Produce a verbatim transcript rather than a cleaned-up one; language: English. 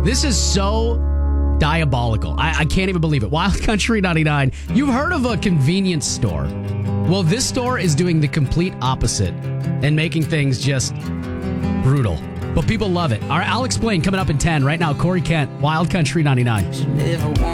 This is so diabolical. I, I can't even believe it. Wild Country ninety-nine. You've heard of a convenience store. Well, this store is doing the complete opposite and making things just brutal. But people love it. All right, I'll explain coming up in ten. Right now, Corey Kent, Wild Country ninety-nine.